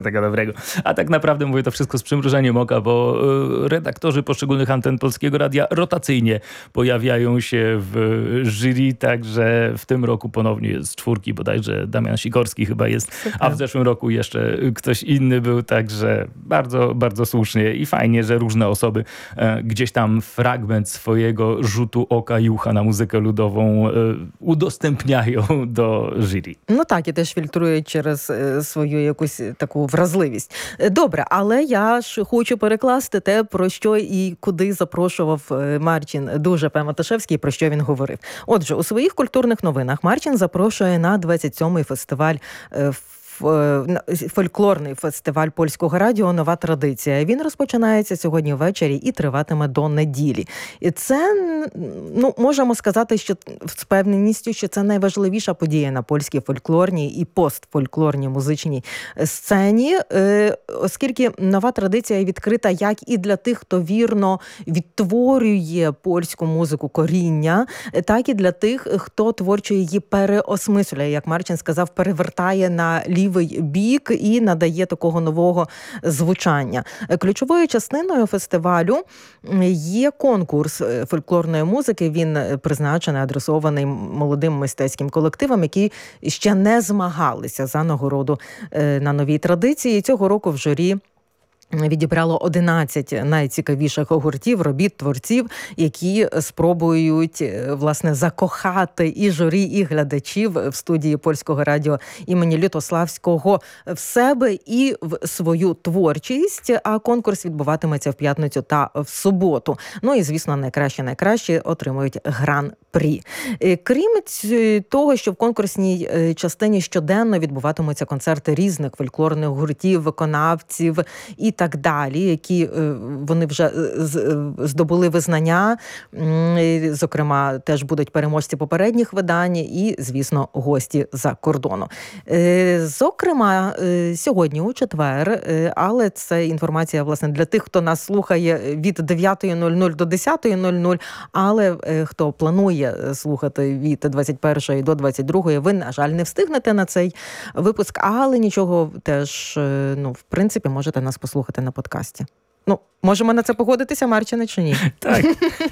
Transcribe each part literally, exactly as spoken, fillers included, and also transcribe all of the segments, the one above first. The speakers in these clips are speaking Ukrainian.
Tego dobrego. A tak naprawdę mówię to wszystko z przymrużeniem oka, bo y, redaktorzy poszczególnych anten Polskiego Radia rotacyjnie pojawiają się w jury, także w tym roku ponownie jest czwórki, bodajże Damian Sikorski chyba jest, Super. A w zeszłym roku jeszcze ktoś inny był, także bardzo, bardzo słusznie i fajnie, że różne osoby e, gdzieś tam fragment swojego rzutu oka i ucha na muzykę ludową e, udostępniają do jury. Ну так, і теж фільтрують через е, свою якусь таку вразливість. Е, Добре, але я ж хочу перекласти те, про що і куди запрошував е, Марчин Дужепе Маташевський, про що він говорив. Отже, у своїх культурних новинах Марчин запрошує на двадцять сьомий фестиваль е, фольклорний фестиваль Польського радіо «Нова традиція». Він розпочинається сьогодні ввечері і триватиме до неділі. І це, ну, можемо сказати, що з впевненістю, що це найважливіша подія на польській фольклорній і постфольклорній музичній сцені, оскільки «Нова традиція» відкрита як і для тих, хто вірно відтворює польську музику коріння, так і для тих, хто творчо її переосмислює, як Марчин сказав, перевертає на лівий бік і надає такого нового звучання. Ключовою частиною фестивалю є конкурс фольклорної музики. Він призначений, адресований молодим мистецьким колективам, які ще не змагалися за нагороду на новій традиції. Цього року в журі відібрало одинадцять найцікавіших гуртів, робіт творців, які спробують, власне, закохати і журі, і глядачів в студії Польського радіо імені Лютославського в себе і в свою творчість. А конкурс відбуватиметься в п'ятницю та в суботу. Ну і, звісно, найкраще-найкраще отримують гран-прі. Крім того, що в конкурсній частині щоденно відбуватимуться концерти різних фольклорних гуртів, виконавців і так далі, які вони вже здобули визнання, зокрема, теж будуть переможці попередніх видань і, звісно, гості за кордону. Зокрема, сьогодні у четвер, але це інформація, власне, для тих, хто нас слухає від дев'ятої до десятої, але хто планує слухати від двадцять першої до двадцять другої, ви, на жаль, не встигнете на цей випуск, але нічого, теж, ну, в принципі, можете нас послухати на подкасті. Ну, можемо на це погодитися, Марчине, чи ні? Так,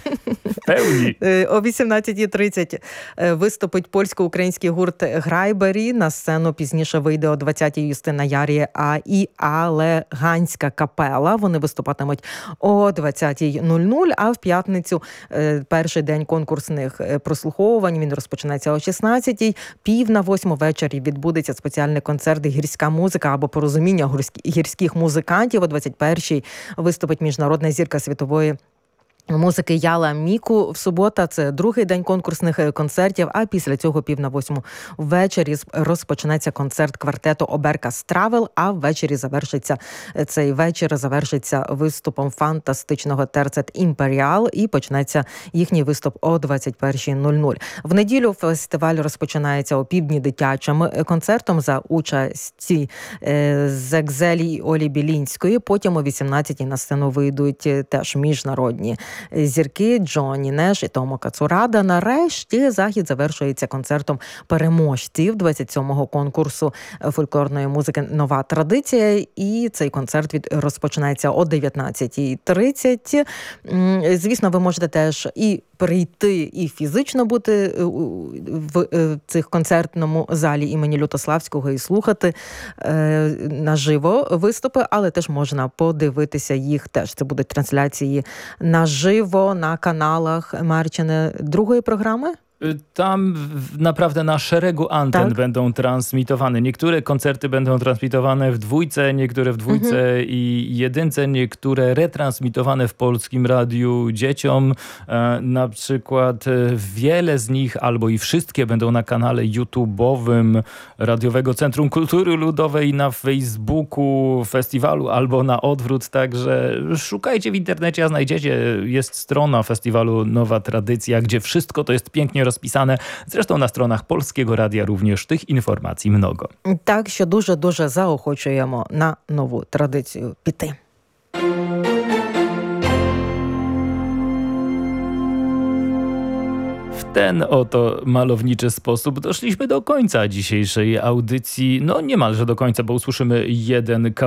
певні. О вісімнадцятій тридцять виступить польсько-український гурт «Грайбері». На сцену пізніше вийде о двадцятій Юстина Яріє а і Алеганська капела. Вони виступатимуть о двадцятій, а в п'ятницю перший день конкурсних прослуховувань. Він розпочинається о шістнадцятій. Пів на восьму ввечері відбудеться спеціальний концерт «Гірська музика» або «Порозуміння гірських музикантів». О двадцять першій виступить міжнародна зірка світової музики Яла Міку. В субота це другий день конкурсних концертів, а після цього пів на восьму ввечері розпочнеться концерт квартету Оберка Стравел, а ввечері завершиться цей вечір, завершиться виступом фантастичного терцет Імперіал і почнеться їхній виступ о двадцять першій. В неділю фестиваль розпочинається о півдні дитячим концертом за участі Зекзелі Олі Білінської. Потім о вісімнадцятій на сцену вийдуть теж міжнародні зірки Джонні Неш і Томо Кацурада. Нарешті захід завершується концертом переможців двадцять сьомого конкурсу фольклорної музики «Нова традиція». І цей концерт від розпочинається о дев'ятнадцятій тридцять. Звісно, ви можете теж і прийти, і фізично бути в цих концертному залі імені Лютославського і слухати наживо виступи, але теж можна подивитися їх теж. Це будуть трансляції наживо на kanałach, Marcin, другої прогрamy? Tam naprawdę na szeregu anten tak? będą transmitowane. Niektóre koncerty będą transmitowane w dwójce, niektóre w dwójce mhm. i jedynce, niektóre retransmitowane w Polskim Radiu dzieciom. E, na przykład wiele z nich, albo i wszystkie będą na kanale YouTube'owym Radiowego Centrum Kultury Ludowej, na Facebooku festiwalu, albo na odwrót. Także szukajcie w internecie, a znajdziecie. Jest strona festiwalu Nowa Tradycja, gdzie wszystko to jest pięknie розписане. Зрештою, на сторонах Польського радіо również тих інформацій много. Так, що дуже-дуже заохочуємо на нову традицію піти. W ten oto malowniczy sposób doszliśmy do końca dzisiejszej audycji. No niemalże do końca, bo usłyszymy jeden kawałek